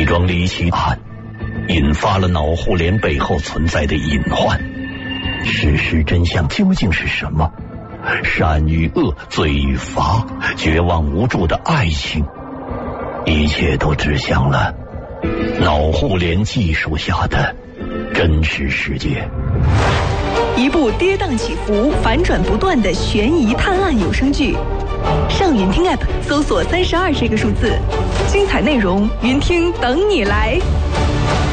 桩离奇案引发了脑互联背后存在的隐患，事实真相究竟是什么？善与恶，罪与罚，绝望无助的爱情，一切都指向了脑互联技术下的真实世界。 一部跌宕起伏、反转不断的悬疑探案有声剧，上云听 App 搜索32这个数字，精彩内容云听等你来。